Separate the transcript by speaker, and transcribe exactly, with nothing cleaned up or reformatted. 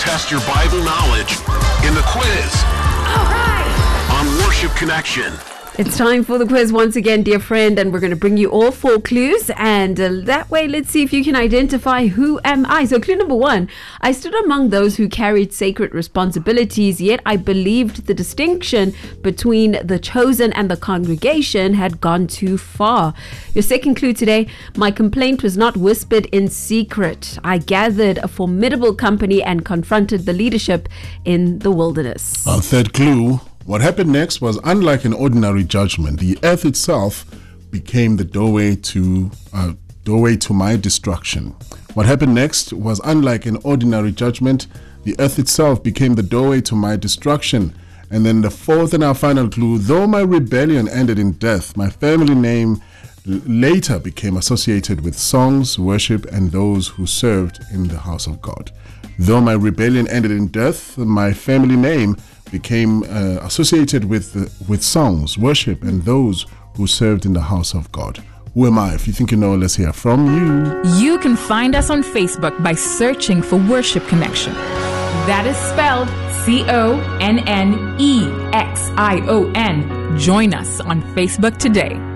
Speaker 1: test your Bible knowledge in the quiz.
Speaker 2: All right.
Speaker 1: On Worship Connection.
Speaker 2: It's time for the quiz once again, dear friend, and we're going to bring you all four clues, and uh, that way let's see if you can identify who am I. So clue number one, I stood among those who carried sacred responsibilities, yet I believed the distinction between the chosen and the congregation had gone too far. Your second clue today, my complaint was not whispered in secret. I gathered a formidable company and confronted the leadership in the wilderness.
Speaker 3: Our third clue, what happened next was unlike an ordinary judgment. The earth itself became the doorway to uh, doorway to my destruction. What happened next was unlike an ordinary judgment. The earth itself became the doorway to my destruction. And then the fourth and our final clue, though my rebellion ended in death, my family name l- later became associated with songs, worship, and those who served in the house of God. Though my rebellion ended in death, my family name became uh, associated with uh, with songs, worship, and those who served in the house of God. Who am I? If you think you know, let's hear from you.
Speaker 4: You can find us on Facebook by searching for Worship Connection. That is spelled C O N N E X I O N. Join us on Facebook today.